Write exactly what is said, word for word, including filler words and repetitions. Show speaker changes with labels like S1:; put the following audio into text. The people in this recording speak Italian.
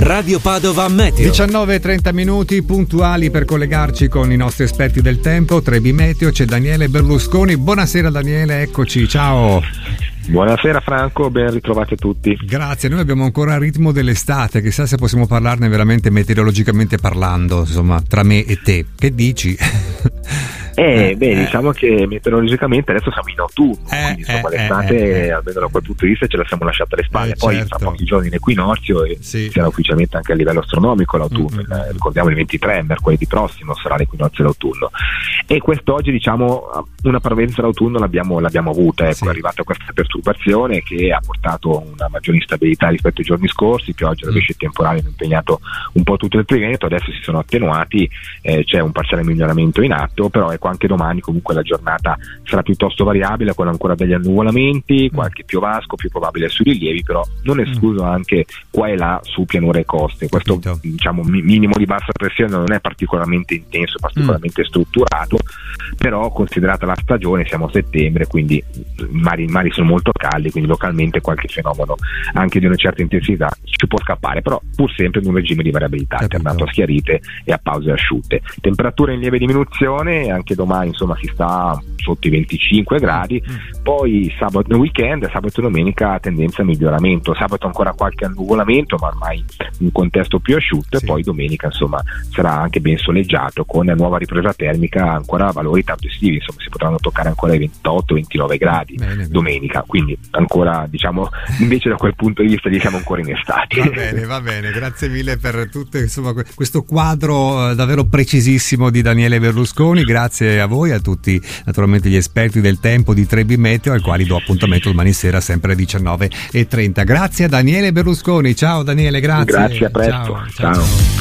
S1: Radio Padova Meteo.
S2: diciannove e trenta minuti puntuali per collegarci con i nostri esperti del tempo. Trebi Meteo, c'è Daniele Berlusconi. Buonasera Daniele, eccoci, ciao.
S3: Buonasera Franco, ben ritrovati a tutti.
S2: Grazie, noi abbiamo ancora il ritmo dell'estate, chissà se possiamo parlarne veramente meteorologicamente parlando, insomma, tra me e te. Che dici?
S3: Eh,
S2: eh
S3: beh,
S2: eh.
S3: diciamo che meteorologicamente adesso siamo in autunno,
S2: eh,
S3: quindi insomma
S2: eh,
S3: l'estate,
S2: eh, eh.
S3: almeno da quel punto di vista, ce la siamo lasciata alle spalle.
S2: Eh,
S3: Poi
S2: certo.
S3: fra pochi giorni l'equinozio e
S2: sì.
S3: sarà ufficialmente anche a livello astronomico l'autunno.
S2: Mm-hmm.
S3: Eh, ricordiamo il ventitré, mercoledì prossimo sarà l'equinozio d'autunno. E quest'oggi, diciamo, una parvenza d'autunno l'abbiamo, l'abbiamo avuta, ecco,
S2: sì.
S3: è arrivata questa perturbazione che ha portato una maggiore instabilità rispetto ai giorni scorsi. Pioggia, rovesci temporali hanno impegnato un po' tutto il Triveneto, adesso si sono attenuati, eh, c'è un parziale miglioramento in atto, però ecco, anche domani comunque la giornata sarà piuttosto variabile, con ancora degli annuvolamenti, qualche piovasco più probabile sui rilievi, però non escluso anche qua e là su pianure e coste. Questo
S2: Capito.
S3: diciamo mi- minimo di bassa pressione non è particolarmente intenso, particolarmente strutturato, però considerata la stagione, siamo a settembre, quindi i mari, i mari sono molto caldi, quindi localmente qualche fenomeno anche di una certa intensità ci può scappare, però pur sempre in un regime di variabilità,
S2: Capito.
S3: alternato a schiarite e a pause asciutte. Temperature in lieve diminuzione, anche domani insomma si sta sotto i venticinque gradi,
S2: Mm.
S3: poi sabato nel weekend, sabato e domenica tendenza a miglioramento, sabato ancora qualche annuvolamento ma ormai un contesto più asciutto,
S2: Sì.
S3: e poi domenica insomma sarà anche ben soleggiato con la nuova ripresa termica, ancora a valori tanto estivi, insomma si potranno toccare ancora i ventotto ventinove gradi
S2: Bene, bene.
S3: domenica, quindi ancora diciamo invece da quel punto di vista gli siamo ancora in estate.
S2: Va bene, va bene, grazie mille per tutto insomma, questo quadro eh, davvero precisissimo di Daniele Berlusconi. Grazie a voi, a tutti naturalmente gli esperti del tempo di Trebi Meteo, ai quali do appuntamento domani sera sempre alle diciannove e trenta. Grazie a Daniele Berlusconi, ciao Daniele, grazie.
S3: Grazie, a presto.
S2: Ciao, ciao,
S3: Ciao.
S2: ciao.